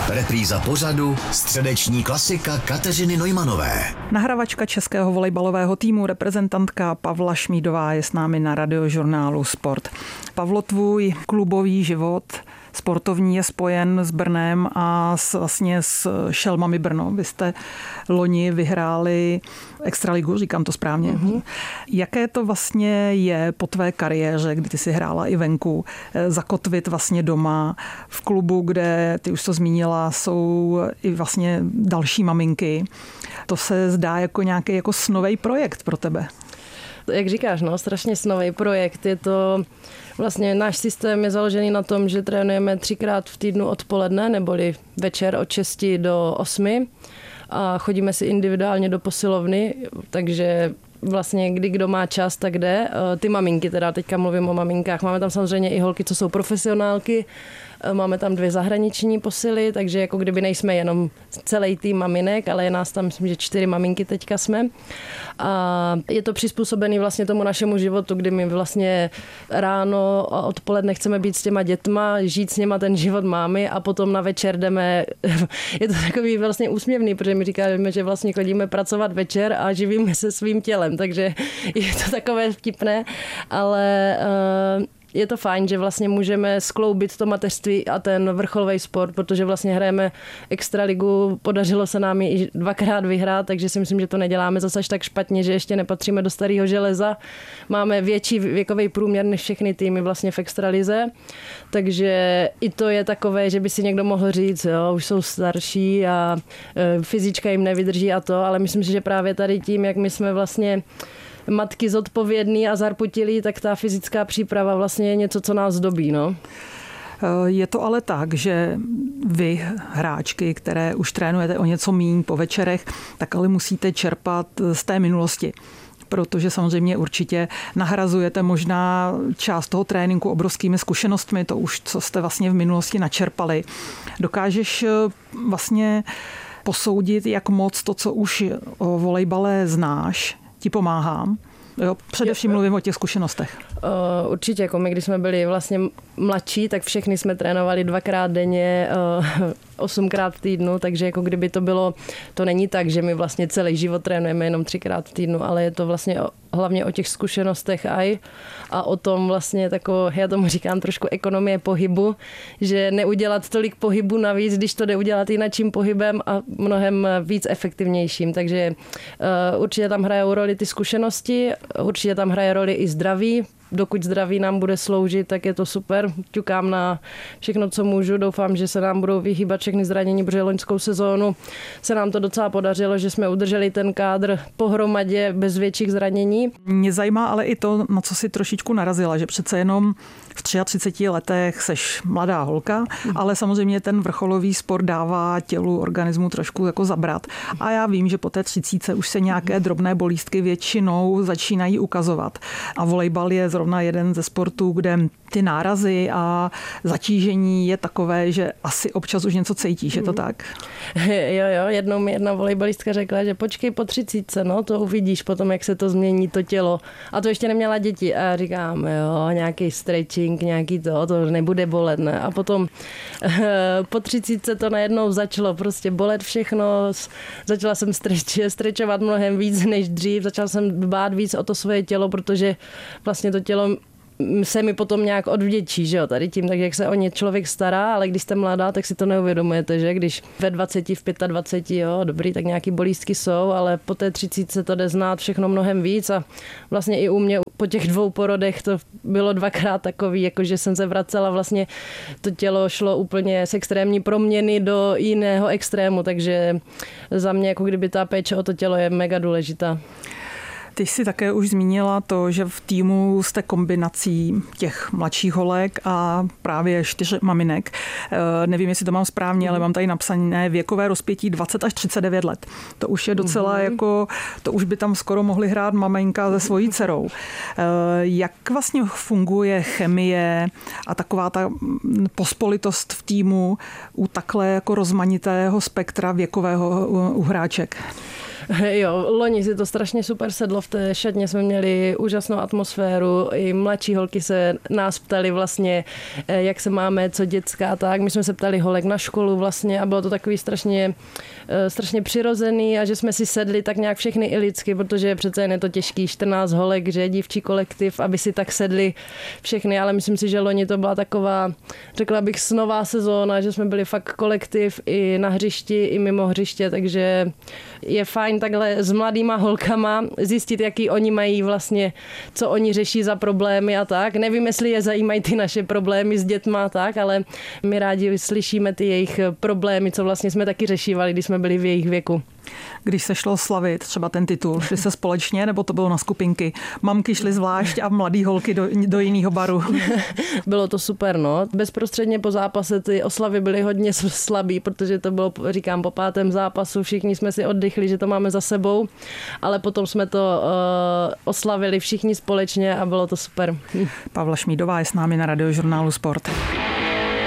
Repríza pořadu středeční klasika Kateřiny Neumanové. Nahravačka českého volejbalového týmu, reprezentantka Pavla Šmídová je s námi na Radiožurnálu Sport. Pavlo, tvůj klubový život sportovní je spojen s Brnem a vlastně s Šelmami Brno. Vy jste loni vyhráli extraligu, říkám to správně. Jaké to vlastně je po tvé kariéře, kdy ty jsi hrála i venku, zakotvit vlastně doma v klubu, kde, ty už to zmínila, jsou i vlastně další maminky. To se zdá jako nějaký jako snový projekt pro tebe. Jak říkáš, strašně snový projekt. Je to vlastně náš systém je založený na tom, že trénujeme 3krát v týdnu odpoledne, neboli večer od 6 do 8 a chodíme si individuálně do posilovny, takže vlastně kdo má čas, tak jde. Ty maminky, teda teďka mluvím o maminkách, máme tam samozřejmě i holky, co jsou profesionálky, máme tam 2 zahraniční posily, takže jako kdyby nejsme jenom celý tým maminek, ale je nás tam, myslím, že 4 maminky teďka jsme. A je to přizpůsobený vlastně tomu našemu životu, kdy my vlastně ráno a odpoledne chceme být s těma dětma, žít s něma ten život mámy a potom na večer jdeme. Je to takový vlastně úsměvný, protože my říkáme, že vlastně chodíme pracovat večer a živíme se svým tělem, takže je to takové vtipné, ale je to fajn, že vlastně můžeme skloubit to mateřství a ten vrcholový sport, protože vlastně hrajeme extraligu, podařilo se nám ji i 2krát vyhrát, takže si myslím, že to neděláme zase tak špatně, že ještě nepatříme do starého železa. Máme větší věkový průměr než všechny týmy vlastně v extralize, takže i to je takové, že by si někdo mohl říct, jo, už jsou starší a fyzička jim nevydrží a to, ale myslím si, že právě tady tím, jak my jsme vlastně matky zodpovědný a zarputilý, tak ta fyzická příprava vlastně je něco, co nás dobí, no. Je to ale tak, že vy, hráčky, které už trénujete o něco míň po večerech, tak ale musíte čerpat z té minulosti. Protože samozřejmě určitě nahrazujete možná část toho tréninku obrovskými zkušenostmi, to už, co jste vlastně v minulosti načerpali. Dokážeš vlastně posoudit, jak moc to, co už o volejbale znáš, ti pomáhám? Jo, především mluvím o těch zkušenostech. Určitě, jako my, když jsme byli vlastně mladší, tak všechny jsme trénovali 2krát denně, 8krát v týdnu, takže jako kdyby to bylo, to není tak, že my vlastně celý život trénujeme jenom 3krát v týdnu, ale je to vlastně hlavně o těch zkušenostech a o tom vlastně já tomu říkám trošku ekonomie pohybu, že neudělat tolik pohybu navíc, když to jde udělat jinakším pohybem a mnohem víc efektivnějším, takže určitě tam hrajou roli ty zkušenosti, určitě tam hraje roli i zdraví. Dokud zdraví nám bude sloužit, tak je to super. Ťukám na všechno, co můžu. Doufám, že se nám budou vyhýbat všechny zranění, protože loňskou sezónu se nám to docela podařilo, že jsme udrželi ten kádr pohromadě bez větších zranění. Mě zajímá ale i to, na co si trošičku narazila, že přece jenom v 33 letech seš mladá holka, ale samozřejmě ten vrcholový sport dává tělu, organismu trošku jako zabrat. A já vím, že po té 30 už se nějaké drobné bolístky většinou začínají ukazovat. A volejbal je zrovna jeden ze sportů, kde ty nárazy a zatížení je takové, že asi občas už něco cítíš, je to tak? Jo, jednou mi jedna volejbalistka řekla, že počkej po 30, to uvidíš potom, jak se to změní to tělo. A to ještě neměla děti. A říkám, jo, nějaký stretching, nějaký to nebude bolet, ne? A potom po 30 to najednou začalo prostě bolet všechno. Začala jsem strečovat mnohem víc než dřív, začala jsem dbát víc o to svoje tělo, protože vlastně to tělo se mi potom nějak odvděčí, že jo, tady tím, tak jak se o ně člověk stará, ale když jste mladá, tak si to neuvědomujete, že když ve 20, v 25, jo, dobrý, tak nějaký bolístky jsou, ale po té 30 se to jde znát všechno mnohem víc a vlastně i u mě po těch 2 porodech to bylo 2krát takový, jakože jsem se vracela, vlastně to tělo šlo úplně z extrémní proměny do jiného extrému, takže za mě jako kdyby ta péče o to tělo je mega důležitá. Ty jsi také už zmínila to, že v týmu jste kombinací těch mladších holek a právě 4 maminek. Nevím, jestli to mám správně, ale mám tady napsané věkové rozpětí 20 až 39 let. To už je docela jako, to už by tam skoro mohly hrát maminka se svojí dcerou. Jak vlastně funguje chemie a taková ta pospolitost v týmu u takhle jako rozmanitého spektra věkového u hráček? Jo, loni si to strašně super sedlo, v té šatně jsme měli úžasnou atmosféru, i mladší holky se nás ptali vlastně, jak se máme, co dětská, tak my jsme se ptali holek na školu vlastně a bylo to takový strašně přirozený a že jsme si sedli tak nějak všechny i lidsky, protože přece je to těžký, 14 holek, že dívčí kolektiv, aby si tak sedli všechny, ale myslím si, že loni to byla taková, řekla bych, snová sezóna, že jsme byli fakt kolektiv i na hřišti, i mimo hřiště, takže je fajn takhle s mladýma holkama zjistit, jaký oni mají vlastně, co oni řeší za problémy a tak. Nevím, jestli je zajímají ty naše problémy s dětma a tak, ale my rádi slyšíme ty jejich problémy, co vlastně jsme taky řešívali, když jsme byli v jejich věku. Když se šlo slavit třeba ten titul, šli se společně, nebo to bylo na skupinky? Mamky šly zvlášť a mladý holky do jiného baru. Bylo to super, no. Bezprostředně po zápase ty oslavy byly hodně slabý, protože to bylo, říkám, po 5. zápasu, všichni jsme si oddychli, že to máme za sebou, ale potom jsme to oslavili všichni společně a bylo to super. Pavla Šmídová je s námi na Radiožurnálu Sport.